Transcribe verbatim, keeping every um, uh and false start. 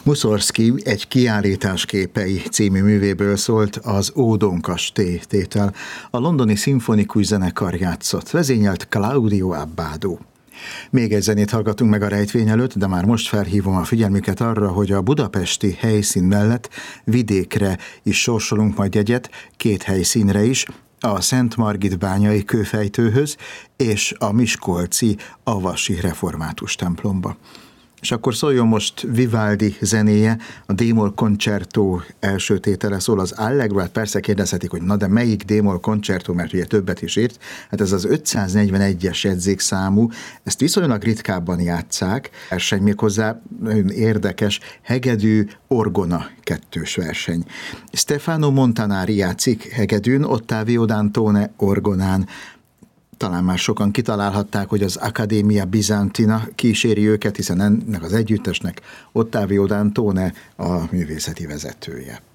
Mussorgsky egy kiállítás képei című művéből szólt az Ódon kastély tétel. A londoni szimfonikus zenekar játszott, vezényelt Claudio Abbado. Még egy zenét hallgatunk meg a rejtvény előtt, de már most felhívom a figyelmüket arra, hogy a budapesti helyszín mellett vidékre is sorsolunk majd jegyet, két helyszínre is, a Szent Margit bányai kőfejtőhöz és a miskolci avasi református templomba. És akkor szóljon most Vivaldi zenéje, a D-moll concerto első tétele szól az Allegro. Hát persze kérdezhetik, hogy na de melyik D-moll concerto, mert ugye többet is írt. Hát ez az ötszáznegyvenegyes jegyzékszámú, ezt viszonylag ritkábban játsszák, verseny méghozzá nagyon érdekes, hegedű, orgona kettős verseny. Stefano Montanari játszik hegedűn, Ottavio Dantone orgonán. Talán már sokan kitalálhatták, hogy az Accademia Bizantina kíséri őket, hiszen ennek az együttesnek Ottavio Dantone a művészeti vezetője.